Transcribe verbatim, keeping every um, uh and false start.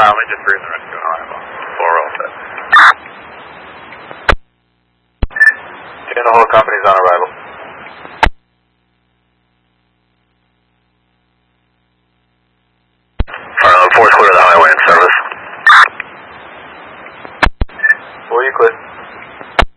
Kyle, Major three and the rescue on arrival. Four all set. And the whole company's on arrival.